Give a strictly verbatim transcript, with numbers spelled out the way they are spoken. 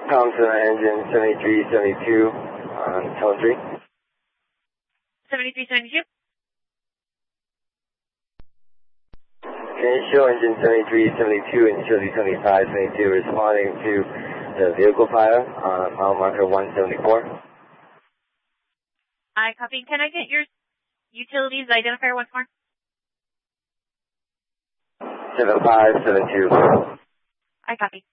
Thompson engine seventy-three seventy-two on tone three. seventy-three seventy-two. Can you show engine seventy-three seventy-two and Chili seventy-five seventy-two responding to the vehicle fire on mile marker one seventy-four? I copy. Can I get your utilities identifier once more? seven five seven two. I copy.